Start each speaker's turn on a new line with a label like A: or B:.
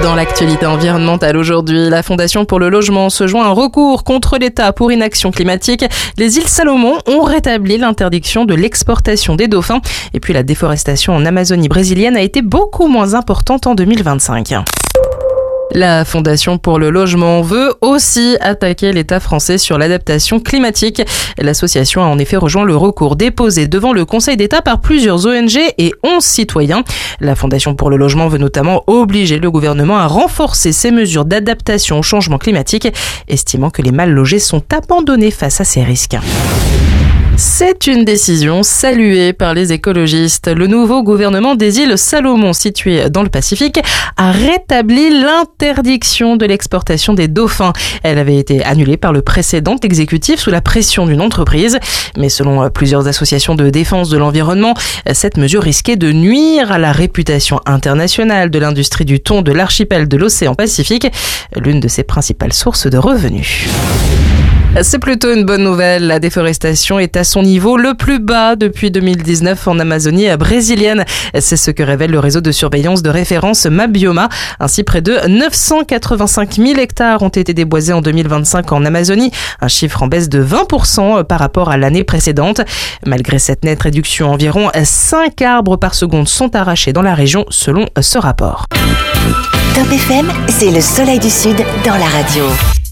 A: Dans l'actualité environnementale aujourd'hui, la Fondation pour le logement se joint à un recours contre l'État pour inaction climatique. Les îles Salomon ont rétabli l'interdiction de l'exportation des dauphins. Et puis la déforestation en Amazonie brésilienne a été beaucoup moins importante en 2025. La Fondation pour le logement veut aussi attaquer l'État français sur l'adaptation climatique. L'association a en effet rejoint le recours déposé devant le Conseil d'État par plusieurs ONG et 11 citoyens. La Fondation pour le logement veut notamment obliger le gouvernement à renforcer ses mesures d'adaptation au changement climatique, estimant que les mal logés sont abandonnés face à ces risques. C'est une décision saluée par les écologistes. Le nouveau gouvernement des îles Salomon, situées dans le Pacifique, a rétabli l'interdiction de l'exportation des dauphins. Elle avait été annulée par le précédent exécutif sous la pression d'une entreprise. Mais selon plusieurs associations de défense de l'environnement, cette mesure risquait de nuire à la réputation internationale de l'industrie du thon de l'archipel de l'océan Pacifique, l'une de ses principales sources de revenus. C'est plutôt une bonne nouvelle. La déforestation est à son niveau le plus bas depuis 2019 en Amazonie brésilienne. C'est ce que révèle le réseau de surveillance de référence Mabioma. Ainsi, près de 985 000 hectares ont été déboisés en 2025 en Amazonie, un chiffre en baisse de 20% par rapport à l'année précédente. Malgré cette nette réduction, environ 5 arbres par seconde sont arrachés dans la région selon ce rapport.
B: Top FM, c'est le soleil du Sud dans la radio.